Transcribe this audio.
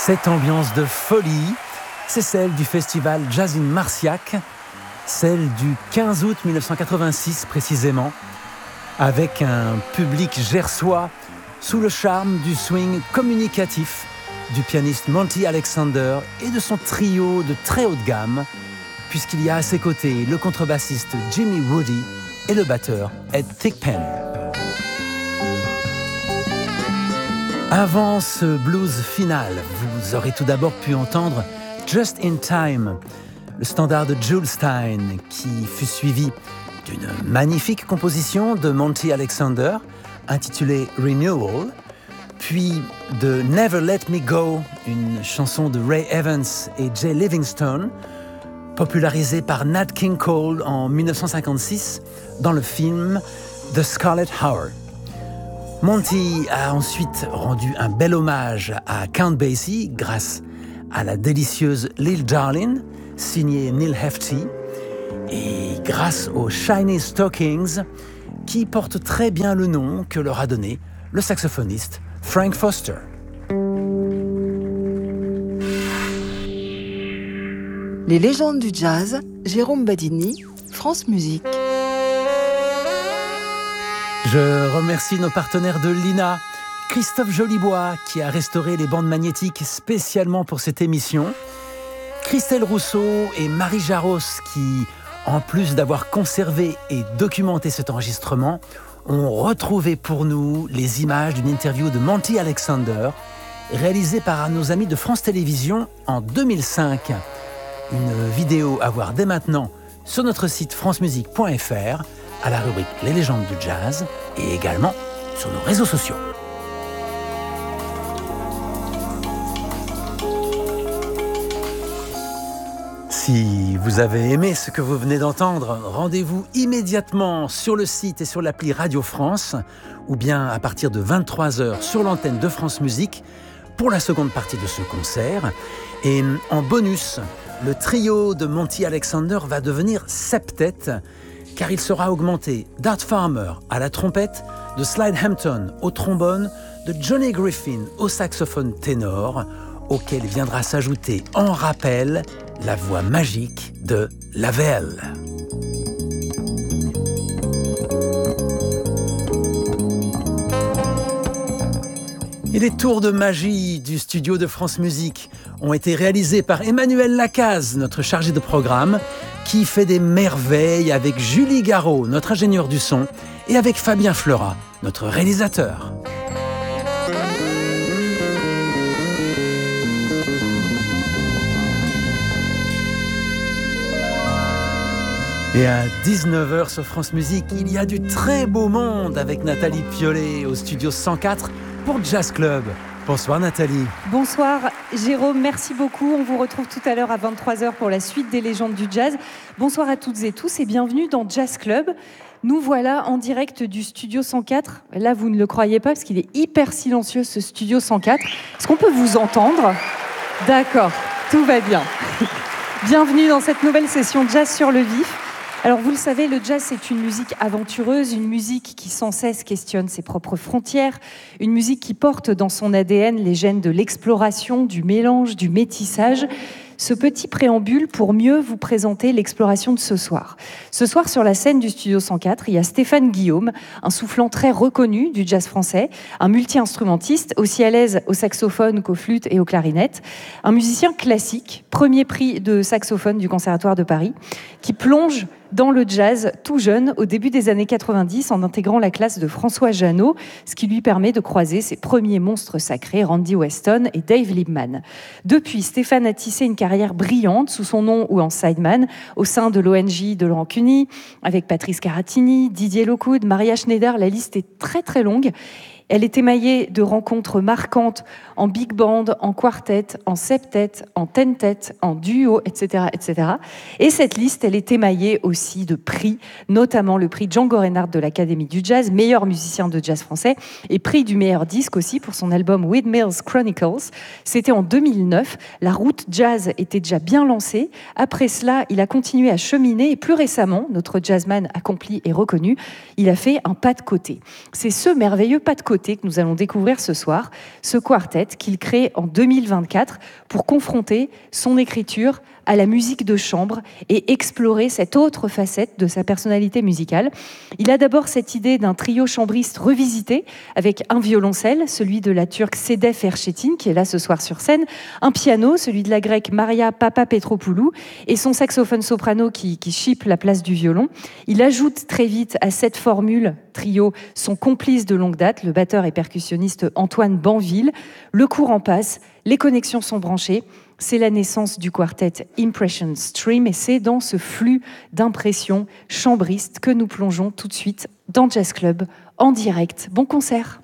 Cette ambiance de folie, c'est celle du festival Jazz in Marciac, celle du 15 août 1986 précisément, avec un public gersois sous le charme du swing communicatif du pianiste Monty Alexander et de son trio de très haute gamme, puisqu'il y a à ses côtés le contrebassiste Jimmy Woody et le batteur Ed Thigpen. Avant ce blues final, vous aurez tout d'abord pu entendre Just in Time, le standard de Jules Stein, qui fut suivi d'une magnifique composition de Monty Alexander, intitulée Renewal, puis de Never Let Me Go, une chanson de Ray Evans et Jay Livingstone, popularisée par Nat King Cole en 1956 dans le film The Scarlet Hour. Monty a ensuite rendu un bel hommage à Count Basie grâce à la délicieuse Lil Darlin, signée Neil Hefti, et grâce aux Shiny Stockings, qui portent très bien le nom que leur a donné le saxophoniste Frank Foster. Les légendes du jazz, Jérôme Badini, France Musique. Je remercie nos partenaires de l'INA, Christophe Jolibois qui a restauré les bandes magnétiques spécialement pour cette émission, Christelle Rousseau et Marie Jaros qui, en plus d'avoir conservé et documenté cet enregistrement, ont retrouvé pour nous les images d'une interview de Monty Alexander réalisée par nos amis de France Télévisions en 2005. Une vidéo à voir dès maintenant sur notre site francemusique.fr à la rubrique Les légendes du jazz et également sur nos réseaux sociaux. Si vous avez aimé ce que vous venez d'entendre, rendez-vous immédiatement sur le site et sur l'appli Radio France ou bien à partir de 23h sur l'antenne de France Musique pour la seconde partie de ce concert. Et en bonus, le trio de Monty Alexander va devenir septet car il sera augmenté d'Art Farmer à la trompette, de Slide Hampton au trombone, de Johnny Griffin au saxophone ténor, auquel viendra s'ajouter en rappel la voix magique de Lavelle. Et les tours de magie du studio de France Musique ont été réalisés par Emmanuel Lacaze, notre chargé de programme, qui fait des merveilles avec Julie Garot, notre ingénieur du son, et avec Fabien Fleurat, notre réalisateur. Et à 19h sur France Musique, il y a du très beau monde avec Nathalie Piollet au studio 104 pour Jazz Club. Bonsoir Nathalie. Bonsoir Jérôme, merci beaucoup. On vous retrouve tout à l'heure à 23h pour la suite des légendes du jazz. Bonsoir à toutes et tous et bienvenue dans Jazz Club. Nous voilà en direct du studio 104. Là, vous ne le croyez pas parce qu'il est hyper silencieux ce studio 104. Est-ce qu'on peut vous entendre ? D'accord, tout va bien. Bienvenue dans cette nouvelle session Jazz sur le vif. Alors vous le savez, le jazz c'est une musique aventureuse, une musique qui sans cesse questionne ses propres frontières, une musique qui porte dans son ADN les gènes de l'exploration, du mélange, du métissage. Ce petit préambule pour mieux vous présenter l'exploration de ce soir. Ce soir, sur la scène du Studio 104, il y a Stéphane Guillaume, un soufflant très reconnu du jazz français, un multi-instrumentiste, aussi à l'aise au saxophone qu'aux flûtes et aux clarinettes, un musicien classique, premier prix de saxophone du Conservatoire de Paris, qui plonge dans le jazz tout jeune au début des années 90 en intégrant la classe de François Jeannot, ce qui lui permet de croiser ses premiers monstres sacrés, Randy Weston et Dave Liebman. Depuis, Stéphane a tissé une carrière brillante sous son nom ou en sideman au sein de l'ONJ de Laurent Cuny, avec Patrice Caratini, Didier Lockwood, Maria Schneider, la liste est très très longue. Elle est émaillée de rencontres marquantes en big band, en quartet, en septet, en tentet, en duo, etc., etc. Et cette liste, elle est émaillée aussi de prix, notamment le prix Django Reinhardt de l'Académie du Jazz, meilleur musicien de jazz français, et prix du meilleur disque aussi pour son album Windmills Chronicles. C'était en 2009. La route jazz était déjà bien lancée. Après cela, il a continué à cheminer et plus récemment, notre jazzman accompli et reconnu, il a fait un pas de côté. C'est ce merveilleux pas de côté côté que nous allons découvrir ce soir, ce quartet qu'il crée en 2024 pour confronter son écriture à la musique de chambre et explorer cette autre facette de sa personnalité musicale. Il a d'abord cette idée d'un trio chambriste revisité avec un violoncelle, celui de la turque Sedef Erçetin, qui est là ce soir sur scène, un piano, celui de la grecque Maria Papapetropoulou, et son saxophone soprano qui chipe la place du violon. Il ajoute très vite à cette formule trio son complice de longue date, le batteur et percussionniste Antoine Banville. Le courant passe, les connexions sont branchées. C'est la naissance du quartet Impression Stream et c'est dans ce flux d'impressions chambristes que nous plongeons tout de suite dans Jazz Club en direct. Bon concert!